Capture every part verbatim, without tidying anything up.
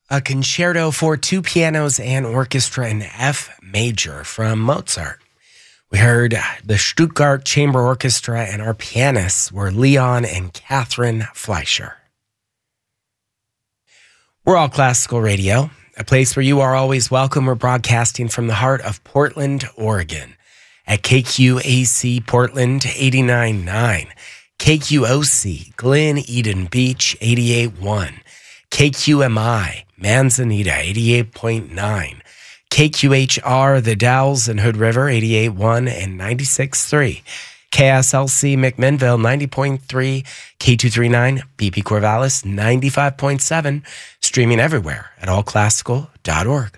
A concerto for two pianos and orchestra in F major from Mozart. We heard the Stuttgart Chamber Orchestra, and our pianists were Leon and Catherine Fleischer. We're All Classical Radio, a place where you are always welcome. We're broadcasting from the heart of Portland, Oregon, at K Q A C Portland eighty-nine point nine, K Q O C Glen Eden Beach eighty-eight point one, K Q M I Manzanita eighty-eight point nine, K Q H R The Dalles and Hood River eighty-eight point one and ninety-six point three, K S L C McMinnville ninety point three, K two thirty-nine B P Corvallis ninety-five point seven, streaming everywhere at all classical dot org.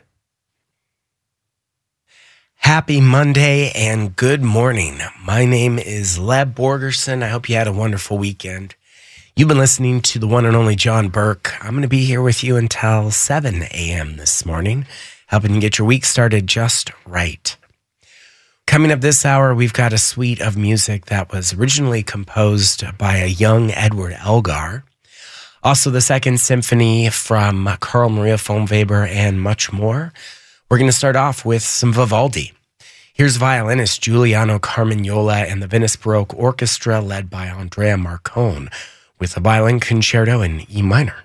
Happy Monday and good morning. My name is Leb Borgerson. I hope you had a wonderful weekend. You've been listening to the one and only John Burke. I'm going to be here with you until seven a.m. this morning, helping you get your week started just right. Coming up this hour, we've got a suite of music that was originally composed by a young Edward Elgar. Also, the Second Symphony from Carl Maria von Weber and much more. We're going to start off with some Vivaldi. Here's violinist Giuliano Carmignola and the Venice Baroque Orchestra led by Andrea Marcone with a violin concerto in E minor.